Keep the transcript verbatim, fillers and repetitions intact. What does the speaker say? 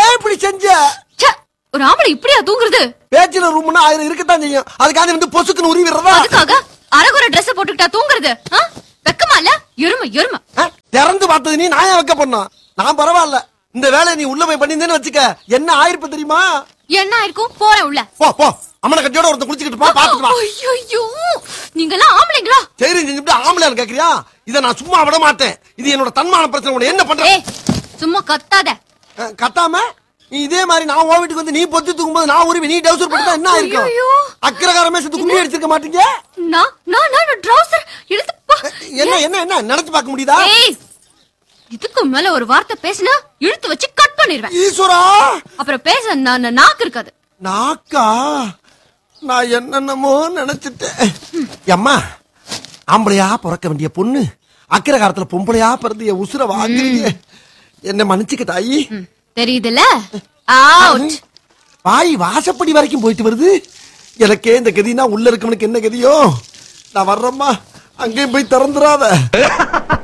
ஏன் இப்படி செஞ்ச? ஒரு ஆம்பளை இப்படியா தூங்குறது? பேச்சுலர் ரூம்னா ஆயிரம் இருக்கத்தான் செய்யும். அதுக்காக வந்து பொசுக்குன்னு உருவி விடுறதா? அதுக்காக அரகுற Dress போட்டுக்கிட்டா தூங்குறது? வெக்கமா இல்ல? எருமை எருமை. திறந்து பார்த்தது நீ, நான் ஏன் வெக்க பண்ணா? நான் பரவாயில்ல. இந்த வேலையை நீ உள்ள போய் பண்ணிருந்தேன்னு வச்சுக்க, என்ன ஆயிருப்ப தெரியுமா? என்ன ஆயிருக்கும்? போறேன் உள்ள. போ போ, அம்மனை கட்டியோட ஒருத்தன் குளிச்சுக்கிட்டு போ, பாத்துட்டு வா. ஐயோ, நீங்க எல்லாம் ஆம்பளைங்களா? சரி செஞ்சுட்டு ஆம்பளையான்னு கேக்குறியா? இத நான் சும்மா விட மாட்டேன். இது என்னோட தன்மான பிரச்சனை. உன்னை என்ன பண்ற? சும்மா கத்தாத. கத்தாம நீ இதே மாதிரி நான் ஓ வீட்டுக்கு வந்து நீ பொத்தி தூக்கும்போது நான் உருவி நீ டவுசர் போட்டா என்ன ஆயிருக்கும்? அக்கறகாரமே சேர்த்து கும்மி அடிச்சிருக்க மாட்டீங்க? நான் நான் நான் டவுசர் எடுத்து என்ன என்ன என்ன நினைச்சு பார்க்க முடியுதா? இதுக்கு மேல ஒரு வார்த்தை பேசினா இழுத்து வச்சு கட் பண்ணிடுவேன். ஈஸ்வரா, அப்புறம் பேச நான் நாக்கு இருக்காது. நாக்கா? நான் என்னென்னமோ நினைச்சிட்டேன். அம்மா, ஆம்பளையா பிறக்க வேண்டிய பொண்ணு அக்கிர காலத்துல பொம்பளையா பிறந்து என் உசுர வாங்குறீங்க. என்ன மன்னிச்சுக்க தாயி. தெரியுதுல? அவுட். வாய் வாசப்படி வரைக்கும் போயிட்டு வருது. எனக்கே இந்த கதினா உள்ள இருக்கவனுக்கு என்ன கதியோ? நான் வர்றேம்மா, அங்கேயும் போய் திறந்துடாத.